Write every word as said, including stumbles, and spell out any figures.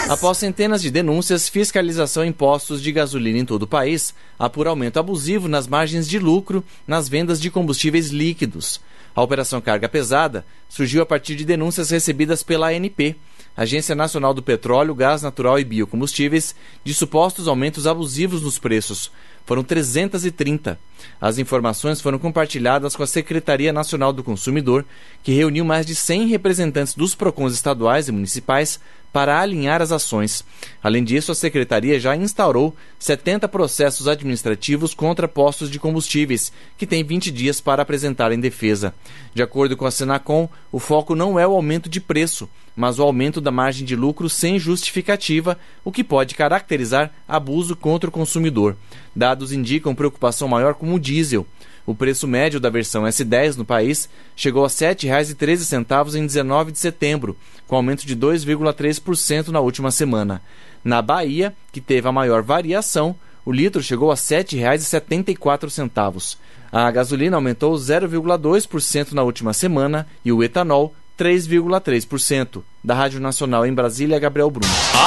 Após centenas de denúncias, fiscalização em postos de gasolina em todo o país apura aumento abusivo nas margens de lucro nas vendas de combustíveis líquidos. A Operação Carga Pesada surgiu a partir de denúncias recebidas pela A N P, Agência Nacional do Petróleo, Gás Natural e Biocombustíveis, de supostos aumentos abusivos nos preços. Foram trezentas e trinta. As informações foram compartilhadas com a Secretaria Nacional do Consumidor, que reuniu mais de cem representantes dos PROCONs estaduais e municipais para alinhar as ações. Além disso, a Secretaria já instaurou setenta processos administrativos contra postos de combustíveis, que têm vinte dias para apresentarem defesa. De acordo com a Senacom, o foco não é o aumento de preço, mas o aumento da margem de lucro sem justificativa, o que pode caracterizar abuso contra o consumidor. Dados indicam preocupação maior com o diesel. O preço médio da versão S dez no país chegou a sete reais e treze centavos em dezenove de setembro, com aumento de dois vírgula três por cento na última semana. Na Bahia, que teve a maior variação, o litro chegou a sete reais e setenta e quatro centavos. A gasolina aumentou zero vírgula dois por cento na última semana e o etanol três vírgula três por cento. Da Rádio Nacional em Brasília, Gabriel Bruno.